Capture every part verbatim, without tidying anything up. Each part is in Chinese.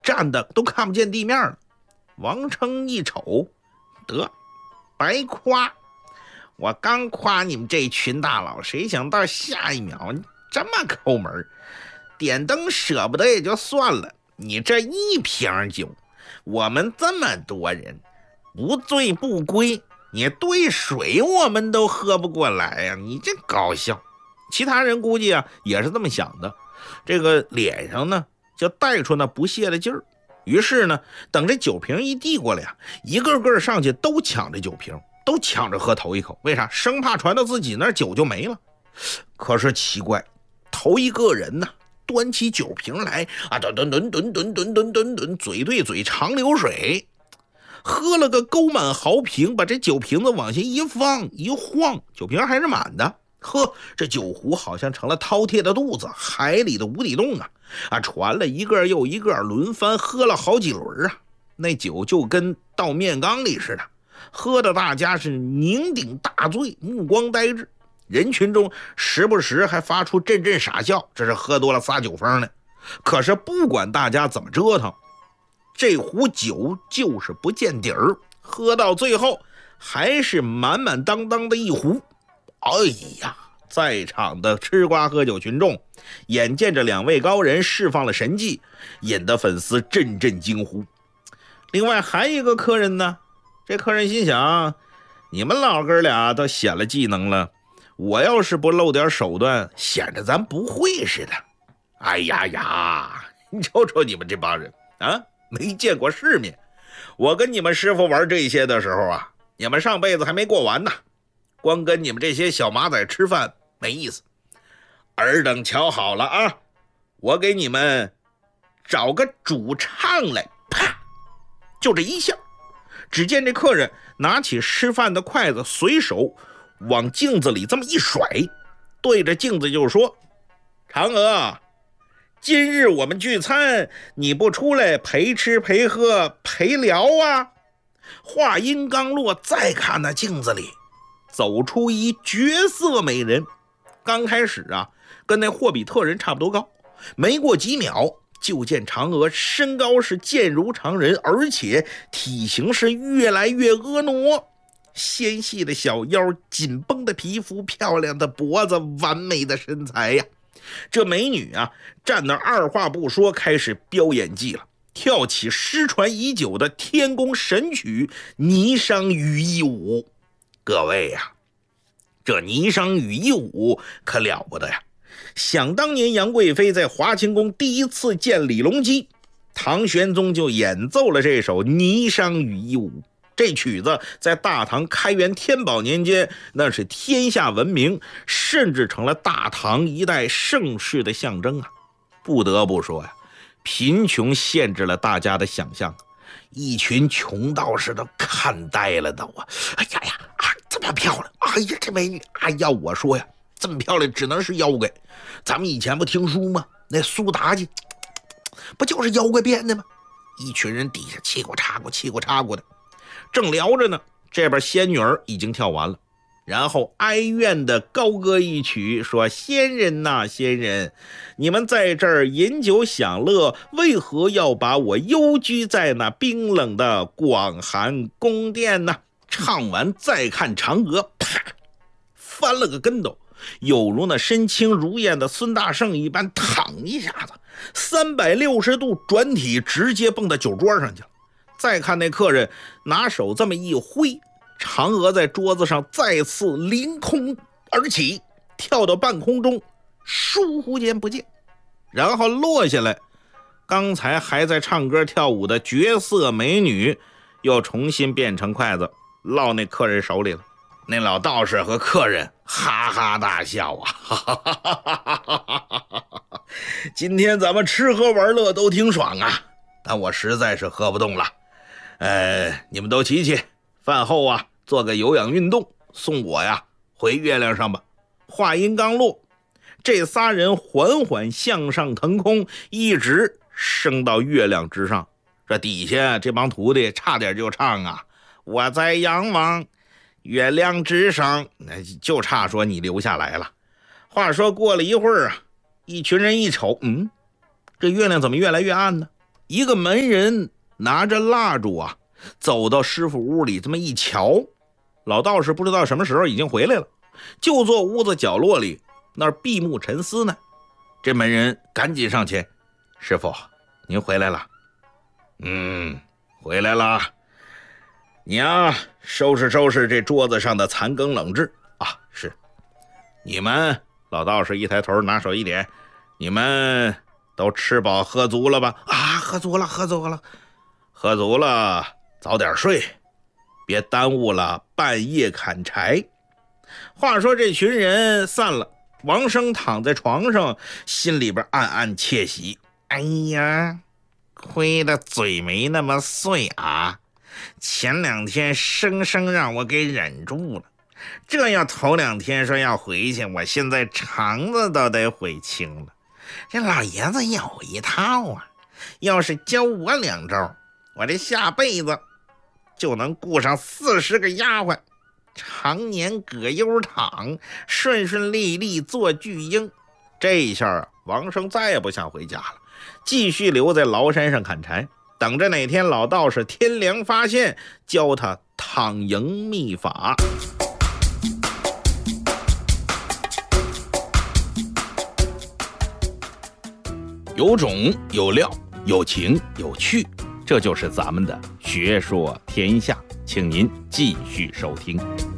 站的都看不见地面了。王成一瞅，得白夸，我刚夸你们这群大佬，谁想到下一秒这么抠门，点灯舍不得也就算了，你这一瓶酒，我们这么多人不醉不归，你兑水我们都喝不过来呀、啊！你这搞笑。其他人估计啊也是这么想的，这个脸上呢就带出那不屑的劲儿。于是呢，等这酒瓶一递过来呀，一个个上去都抢着酒瓶，都抢着喝头一口。为啥？生怕传到自己那儿酒就没了。可是奇怪，头一个人呢，端起酒瓶来啊，吨吨吨吨吨吨吨吨吨，嘴对嘴长流水，喝了个勾满豪瓶，把这酒瓶子往下一放一晃，酒瓶还是满的。呵，这酒壶好像成了饕餮的肚子，海里的无底洞啊！啊，传了一个又一个，轮番喝了好几轮啊！那酒就跟倒面缸里似的，喝的大家是酩酊大醉，目光呆滞。人群中时不时还发出阵阵傻笑，这是喝多了撒酒疯呢。可是不管大家怎么折腾，这壶酒就是不见底儿，喝到最后还是满满当当的一壶。哎呀，在场的吃瓜喝酒群众眼见着两位高人释放了神迹，引得粉丝阵阵惊呼。另外还有一个客人呢，这客人心想，你们老哥俩都显了技能了，我要是不露点手段，显得咱不会似的。哎呀呀，你瞅瞅你们这帮人啊，没见过世面。我跟你们师傅玩这些的时候啊，你们上辈子还没过完呢，光跟你们这些小马仔吃饭没意思。尔等瞧好了啊，我给你们找个主唱来。啪，就这一下，只见这客人拿起吃饭的筷子，随手往镜子里这么一甩，对着镜子就说，嫦娥，今日我们聚餐，你不出来陪吃陪喝陪聊啊？话音刚落，再看那镜子里走出一绝色美人。刚开始啊，跟那霍比特人差不多高，没过几秒，就见嫦娥身高是健如常人，而且体型是越来越婀娜，纤细的小腰，紧绷的皮肤，漂亮的脖子，完美的身材呀。这美女啊，站那二话不说，开始飙演技了，跳起失传已久的天宫神曲《霓裳羽衣舞》。各位呀、啊，这霓裳羽衣舞可了不得呀！想当年杨贵妃在华清宫第一次见李隆基，唐玄宗就演奏了这首《霓裳羽衣舞》。这曲子在大唐开元天宝年间那是天下闻名，甚至成了大唐一代盛世的象征啊！不得不说呀，贫穷限制了大家的想象，一群穷道士都看呆了都啊！哎呀呀啊，这么漂亮！哎呀，这美女！哎呀，我说呀，这么漂亮只能是妖怪。咱们以前不听书吗？那苏妲己不就是妖怪变的吗？一群人底下气过叉过气过叉过的，正聊着呢，这边仙女儿已经跳完了，然后哀怨的高歌一曲，说：仙人呐、啊、仙人，你们在这儿饮酒享乐，为何要把我幽居在那冰冷的广寒宫殿呢？唱完再看嫦娥，啪翻了个跟斗，有如那身轻如燕的孙大圣一般，躺一下子三百六十度转体，直接蹦到酒桌上去了。再看那客人拿手这么一挥，嫦娥在桌子上再次凌空而起，跳到半空中，倏忽间不见，然后落下来。刚才还在唱歌跳舞的绝色美女又重新变成筷子落那客人手里了。那老道士和客人哈哈大笑啊，哈哈哈哈哈哈！今天咱们吃喝玩乐都挺爽啊，但我实在是喝不动了。呃，你们都齐齐，饭后啊做个有氧运动，送我呀回月亮上吧。话音刚落，这仨人缓缓向上腾空，一直升到月亮之上。这底下这帮徒弟差点就唱啊，我在仰望月亮之上，就差说你留下来了。话说过了一会儿啊，一群人一瞅，嗯，这月亮怎么越来越暗呢？ 一个门人拿着蜡烛啊，走到师傅屋里，这么一瞧，老道士不知道什么时候已经回来了，就坐屋子角落里那儿闭目沉思呢。这门人赶紧上前：“师傅，您回来了。”“嗯，回来了。你啊，收拾收拾这桌子上的残羹冷炙啊。”“是。”“你们……”老道士一抬头，拿手一点：“你们都吃饱喝足了吧？”“啊，喝足了，喝足了。”“喝足了，早点睡，别耽误了半夜砍柴。”话说这群人散了，王生躺在床上，心里边暗暗窃喜：“哎呀，亏得嘴没那么碎啊！前两天生生让我给忍住了，这要头两天说要回去，我现在肠子都得悔青了。这老爷子有一套啊，要是教我两招，我这下辈子就能雇上四十个丫鬟，常年葛优躺，顺顺利利做巨婴。”这一下啊，王生再也不想回家了，继续留在崂山上砍柴，等着哪天老道士天良发现，教他躺赢秘法。有种有料，有情有趣，这就是咱们的学说天下，请您继续收听。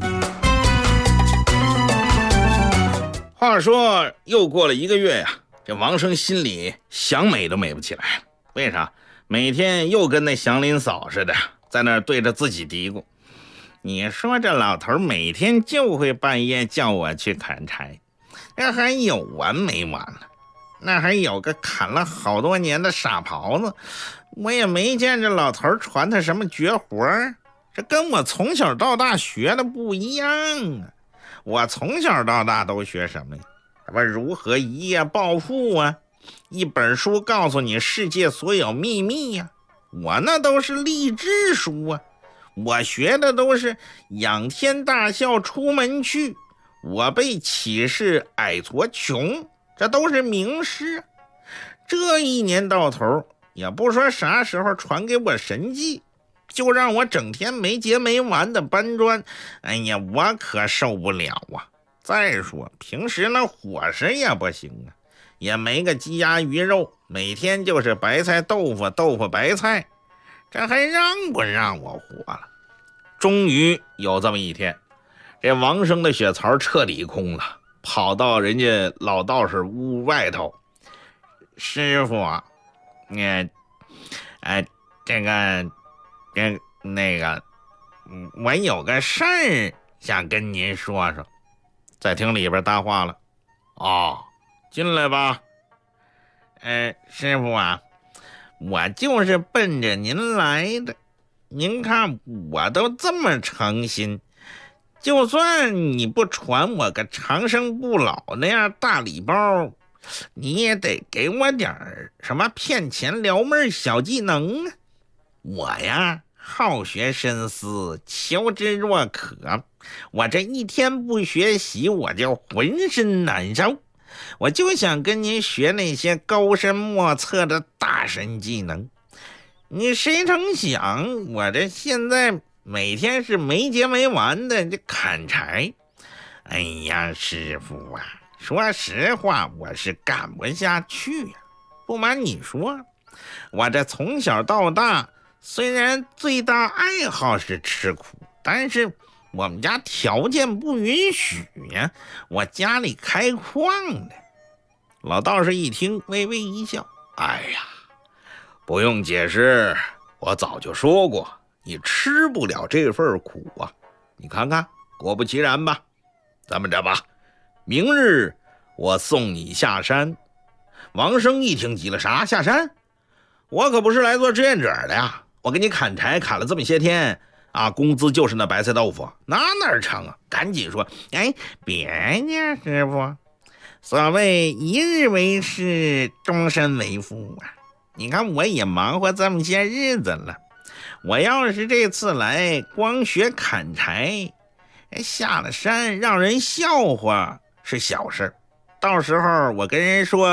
话说又过了一个月呀、啊，这王生心里想美都美不起来了。为啥？每天又跟那祥林嫂似的，在那儿对着自己嘀咕：“你说这老头每天就会半夜叫我去砍柴，这还有完没完了？那还有个砍了好多年的傻狍子，我也没见这老头传他什么绝活，这跟我从小到大学的不一样啊！我从小到大都学什么呀？什么如何一夜暴富啊，一本书告诉你世界所有秘密呀、啊！我那都是励志书啊！我学的都是仰天大笑出门去，我辈岂是矮矬穷，这都是名诗。这一年到头也不说啥时候传给我神迹，就让我整天没结没完的搬砖，哎呀，我可受不了啊！再说平时那伙食也不行啊，也没个鸡鸭鱼肉，每天就是白菜豆腐豆腐白菜，这还让不让我活了？终于有这么一天，这王生的血槽彻底空了，跑到人家老道士屋外头：“师傅啊，你哎这个这那个我有个事儿想跟您说说。”在厅里边搭话了：“哦，进来吧。呃，师傅啊，我就是奔着您来的。您看我都这么诚心，就算你不传我个长生不老那样大礼包，你也得给我点什么骗钱撩妹小技能啊！我呀，好学深思，求知若渴。我这一天不学习，我就浑身难受。我就想跟您学那些高深莫测的大神技能。你谁成想，我这现在每天是没结没完的这砍柴。哎呀，师傅啊，说实话，我是干不下去呀、啊。不瞒你说，我这从小到大，虽然最大爱好是吃苦，但是我们家条件不允许呀，我家里开矿的。”老道士一听，微微一笑：“哎呀，不用解释，我早就说过，你吃不了这份苦啊！你看看，果不其然吧。这么着吧，明日我送你下山。”王生一听急了：“啥？下山？我可不是来做志愿者的呀！我给你砍柴砍了这么些天啊，工资就是那白菜豆腐，那哪成啊？赶紧说，哎，别呀，师傅，所谓一日为师，终身为父啊！你看我也忙活这么些日子了，我要是这次来光学砍柴，下了山让人笑话是小事，到时候我跟人说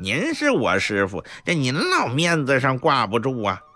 您是我师傅，这您老面子上挂不住啊。